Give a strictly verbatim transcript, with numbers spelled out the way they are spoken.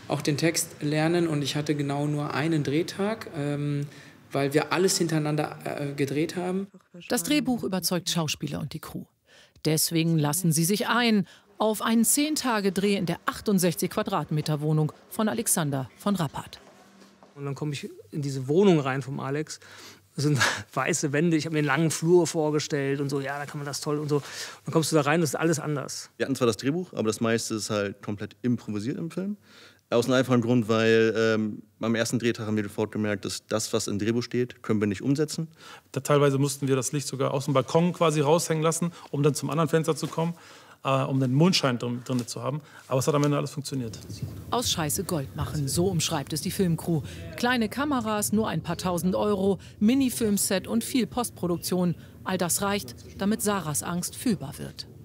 auch den Text lernen und ich hatte genau nur einen Drehtag, ähm, weil wir alles hintereinander äh, gedreht haben. Das Drehbuch überzeugt Schauspieler und die Crew. Deswegen lassen sie sich ein auf einen zehn-Tage-Dreh in der achtundsechzig Quadratmeter Wohnung von Alexander von Rappard. Und dann komme ich in diese Wohnung rein vom Alex. Das sind weiße Wände, ich habe mir einen langen Flur vorgestellt und so, ja, da kann man das toll und so. Dann kommst du da rein, das ist alles anders. Wir hatten zwar das Drehbuch, aber das meiste ist halt komplett improvisiert im Film. Aus einem einfachen Grund, weil ähm, beim ersten Drehtag haben wir sofort gemerkt, dass das, was im Drehbuch steht, können wir nicht umsetzen. Da teilweise mussten wir das Licht sogar aus dem Balkon quasi raushängen lassen, um dann zum anderen Fenster zu kommen, äh, um den Mondschein drin, drin zu haben. Aber es hat am Ende alles funktioniert. Aus Scheiße Gold machen, so umschreibt es die Filmcrew. Kleine Kameras, nur ein paar tausend Euro, Minifilmset und viel Postproduktion. All das reicht, damit Sarahs Angst fühlbar wird.